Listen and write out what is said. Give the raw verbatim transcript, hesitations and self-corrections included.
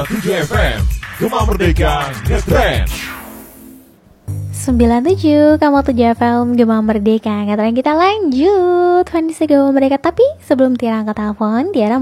tujuh F M, Gema Merdeka Ngetrend. sembilan puluh tujuh Kamu tujuh F M Gema Merdeka Ngetrend. Kita lanjut Vanessa Gema Merdeka. Tapi sebelum Tiara angkat telepon, Tiara